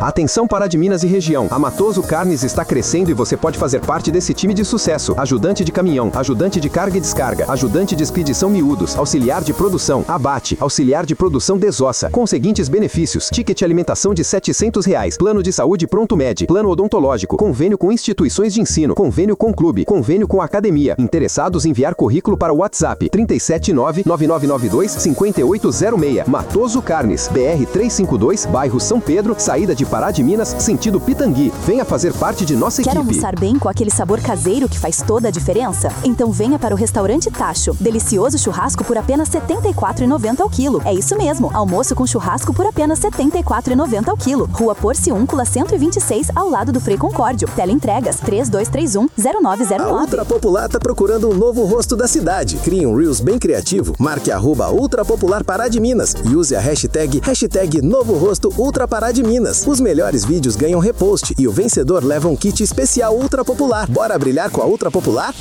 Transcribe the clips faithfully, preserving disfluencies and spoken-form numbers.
Atenção Pará de Minas e região. A Matoso Carnes está crescendo e você pode fazer parte desse time de sucesso. Ajudante de caminhão, ajudante de carga e descarga, ajudante de expedição miúdos, auxiliar de produção, abate, auxiliar de produção desossa, com os seguintes benefícios: ticket alimentação de setecentos reais, plano de saúde Pronto Med, plano odontológico, convênio com instituições de ensino, convênio com clube, convênio com academia. Interessados, enviar currículo para o WhatsApp trinta e sete nove, nove nove nove dois, cinco oito zero seis. Matoso Carnes, B R trezentos e cinquenta e dois, bairro São Pedro, saída de Pará de Minas, sentido Pitangui. Venha fazer parte de nossa equipe. Quer almoçar bem com aquele sabor caseiro que faz toda a diferença? Então venha para o Restaurante Tacho. Delicioso churrasco por apenas setenta e quatro reais e noventa centavos ao quilo. É isso mesmo, almoço com churrasco por apenas setenta e quatro reais e noventa centavos ao quilo. Rua Porciúncula cento e vinte e seis, ao lado do Frei Concórdio. Teleentregas três dois três um, zero nove zero nove. A Ultra Popular tá procurando um novo rosto da cidade. Crie um Reels bem criativo, marque arroba Ultra Popular Pará de Minas e use a hashtag, hashtag Novo Rosto Ultra Pará de Minas. Os melhores vídeos ganham repost e o vencedor leva um kit especial Ultra Popular. Bora brilhar com a Ultra Popular?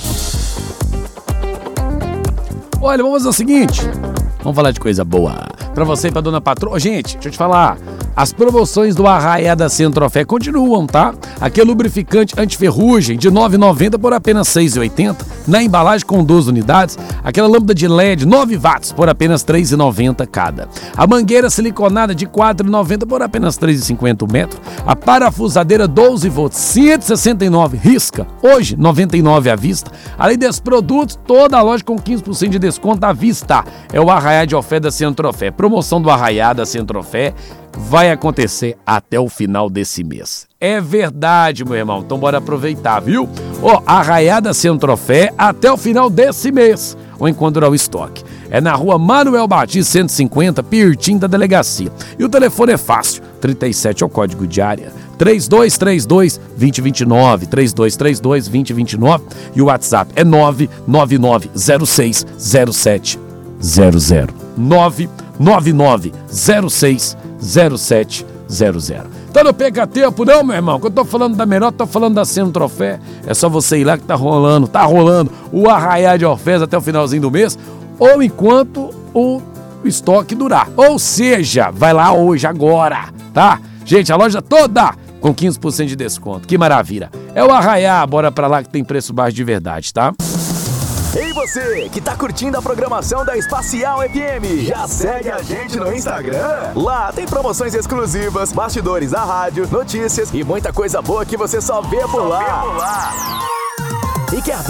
Olha, vamos fazer o seguinte. Vamos falar de coisa boa. Pra você e pra dona patroa. Gente, deixa eu te falar. As promoções do Arraiada Centrofé continuam, tá? Aquele lubrificante antiferrugem de nove reais e noventa centavos por apenas seis reais e oitenta centavos. Na embalagem com doze unidades. Aquela lâmpada de L E D nove watts por apenas três reais e noventa centavos cada. A mangueira siliconada de quatro reais e noventa centavos por apenas três reais e cinquenta centavos o metro. A parafusadeira doze volts cento e sessenta e nove risca. Hoje, noventa e nove reais à vista. Além desses produtos, toda a loja com quinze por cento de desconto à vista. É o Arraiada Oferta Centrofé. Promoção do Arraiada Centrofé vai acontecer até o final desse mês. É verdade, meu irmão. Então bora aproveitar, viu? Ó, oh, Arraiada Centrofé até o final desse mês. Ou enquanto durar o estoque. É na rua Manuel Batista cento e cinquenta, pertinho da delegacia. E o telefone é fácil. trinta e sete é o código de área. três dois três dois, dois zero dois nove. três dois três dois, dois zero dois nove. E o WhatsApp é nove nove nove zero seis zero sete zero zero. nove nove nove zero seis zero sete zero zero. Então não perca tempo não, meu irmão. Quando eu tô falando da melhor, tô falando da Centrofé. É só você ir lá que tá rolando, tá rolando o Arraiá de ofertas até o finalzinho do mês, ou enquanto o estoque durar. Ou seja, vai lá hoje, agora, tá? Gente, a loja toda com quinze por cento de desconto. Que maravilha. É o Arraiá, bora pra lá que tem preço baixo de verdade, tá? Ei você, que tá curtindo a programação da Espacial F M, já segue a gente no Instagram? Lá tem promoções exclusivas, bastidores da rádio, notícias e muita coisa boa que você só vê por lá. E quer dar